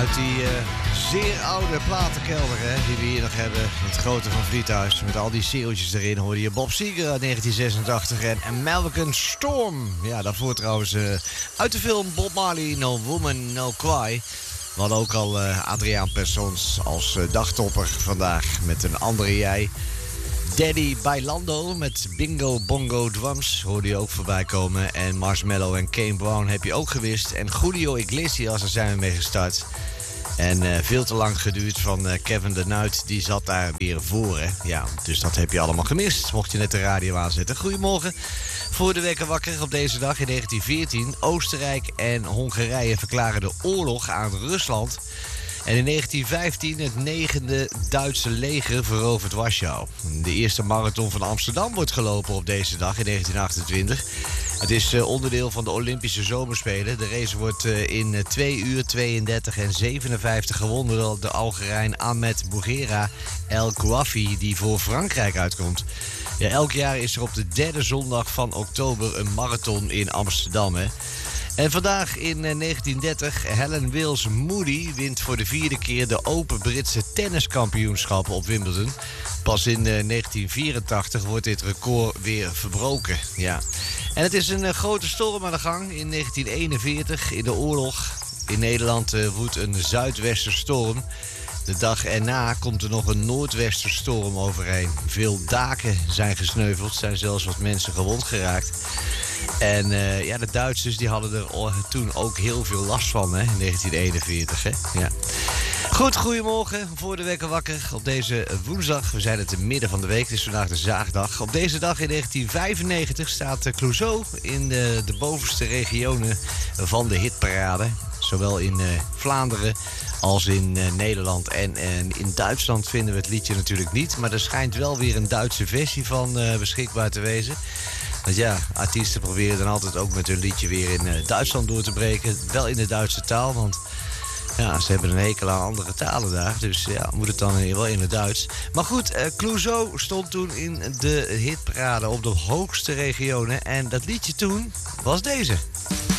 Uit die zeer oude platenkelder die we hier nog hebben. Het grote Van Vliethuis. Met al die zeeltjes erin hoorde je Bob Seger uit 1986 en American Storm. Ja, daarvoor trouwens uit de film Bob Marley, No Woman, No Cry. We hadden ook al Adriaan Persons als dagtopper vandaag met een andere jij. Daddy Bailando met Bingo Bongo Drums hoorde je ook voorbij komen. En Marshmello en Kane Brown heb je ook gewist. En Julio Iglesias, daar zijn we mee gestart. En veel te lang geduurd van Kevin de Nuit, die zat daar weer voor. Hè? Ja, dus dat heb je allemaal gemist, mocht je net de radio aanzetten. Goedemorgen, voor de wekker wakker op deze dag in 1914. Oostenrijk en Hongarije verklaren de oorlog aan Rusland. En in 1915 het 9e Duitse leger verovert Warschau. De eerste marathon van Amsterdam wordt gelopen op deze dag in 1928. Het is onderdeel van de Olympische Zomerspelen. De race wordt in 2 uur 32 en 57 gewonnen door de Algerijn Ahmed Bouguera El Kouafi, die voor Frankrijk uitkomt. Ja, elk jaar is er op de 3e zondag van oktober een marathon in Amsterdam. Hè. En vandaag in 1930, Helen Wills Moody wint voor de 4e keer de Open Britse tenniskampioenschappen op Wimbledon. Pas in 1984 wordt dit record weer verbroken. Ja. En het is een grote storm aan de gang in 1941 in de oorlog. In Nederland woedt een zuidwesterstorm. De dag erna komt er nog een noordwesterstorm overheen. Veel daken zijn gesneuveld, zijn zelfs wat mensen gewond geraakt. En de Duitsers die hadden er toen ook heel veel last van, hè, in 1941. Hè? Ja. Goed, goedemorgen, voor de wekker wakker op deze woensdag. We zijn het midden van de week, het is vandaag de zaagdag. Op deze dag in 1995 staat Clouseau in de bovenste regionen van de hitparade. Zowel in Vlaanderen als in Nederland. En in Duitsland vinden we het liedje natuurlijk niet. Maar er schijnt wel weer een Duitse versie van beschikbaar te wezen. Want ja, artiesten proberen dan altijd ook met hun liedje weer in Duitsland door te breken. Wel in de Duitse taal, want ja, ze hebben een hekel aan andere talen daar. Dus ja, moet het dan wel in het Duits. Maar goed, Clouseau stond toen in de hitparade op de hoogste regionen. En dat liedje toen was deze.